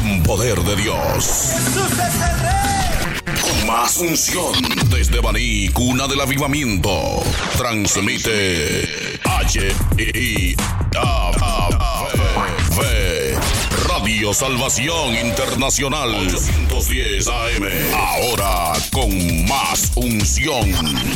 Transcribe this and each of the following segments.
con poder de Dios. ¡Jesús es el Rey! Con más unción desde Baní, cuna del avivamiento. Transmite HIAV Radio Salvación Internacional 810 AM. Ahora con más unción.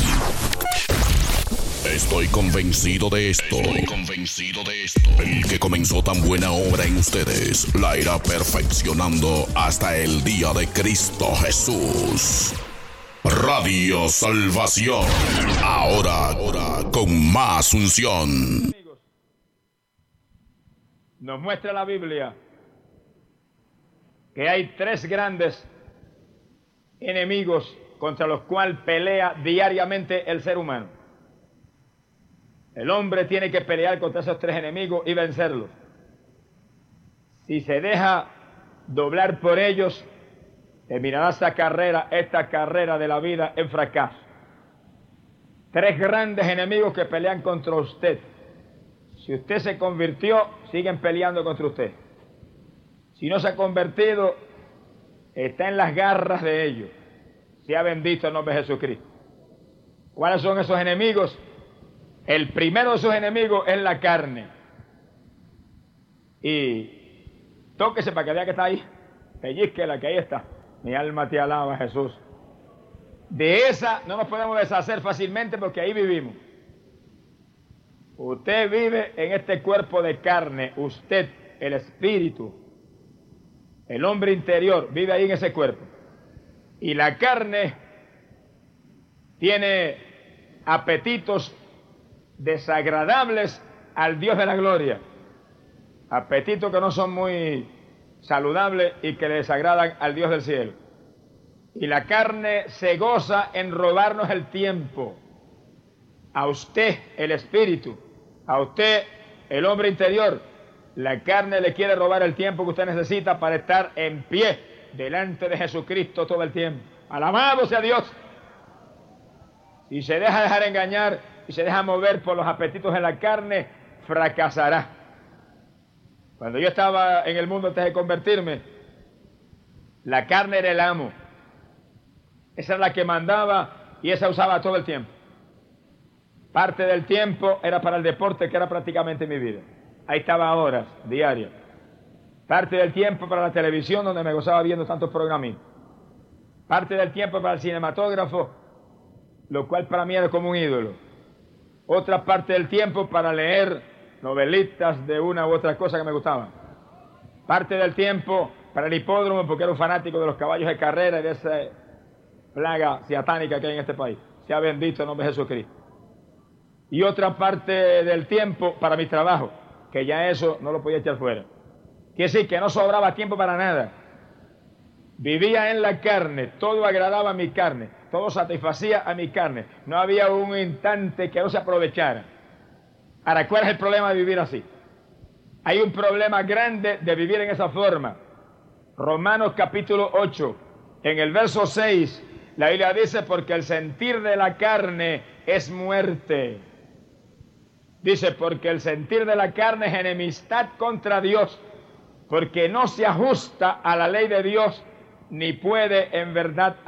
Estoy convencido de esto. El que comenzó tan buena obra en ustedes la irá perfeccionando hasta el día de Cristo Jesús. Radio Salvación. Ahora con más unción. Nos muestra la Biblia que hay 3 grandes enemigos contra los cuales pelea diariamente el ser humano. El hombre tiene que pelear contra esos 3 enemigos y vencerlos. Si se deja doblar por ellos, terminará esta carrera de la vida en fracaso. 3 grandes enemigos que pelean contra usted. Si usted se convirtió, siguen peleando contra usted. Si no se ha convertido, está en las garras de ellos. Sea bendito el nombre de Jesucristo. ¿Cuáles son esos enemigos? El primero de sus enemigos es la carne. Y tóquese para que vea que está ahí. Pellizquela, que ahí está. Mi alma te alaba, Jesús. De esa no nos podemos deshacer fácilmente porque ahí vivimos. Usted vive en este cuerpo de carne. Usted, el espíritu, el hombre interior, vive ahí en ese cuerpo. Y la carne tiene apetitos desagradables al Dios de la gloria. Apetitos que no son muy saludables y que le desagradan al Dios del cielo. Y la carne se goza en robarnos el tiempo. A usted, el espíritu, a usted, el hombre interior, la carne le quiere robar el tiempo que usted necesita para estar en pie delante de Jesucristo todo el tiempo. Alabado sea Dios. Si se deja dejar engañar y se deja mover por los apetitos de la carne, fracasará. Cuando yo estaba en el mundo antes de convertirme, la carne era el amo. Esa era la que mandaba y esa usaba todo el tiempo. Parte del tiempo era para el deporte, que era prácticamente mi vida. Ahí estaba horas diarias. Parte del tiempo para la televisión, donde me gozaba viendo tantos programitas. Parte del tiempo para el cinematógrafo, lo cual para mí era como un ídolo. Otra parte del tiempo para leer novelitas de una u otra cosa que me gustaban. Parte del tiempo para el hipódromo, porque era un fanático de los caballos de carrera y de esa plaga satánica que hay en este país. Sea bendito el nombre de Jesucristo. Y otra parte del tiempo para mi trabajo, que ya eso no lo podía echar fuera. Quiere decir que no sobraba tiempo para nada. Vivía en la carne, todo agradaba a mi carne, todo satisfacía a mi carne. No había un instante que no se aprovechara. Ahora, ¿cuál es el problema de vivir así? Hay un problema grande de vivir en esa forma. Romanos capítulo 8, en el verso 6, la Biblia dice, porque el sentir de la carne es muerte. Dice, porque el sentir de la carne es enemistad contra Dios, porque no se ajusta a la ley de Dios, ni puede en verdad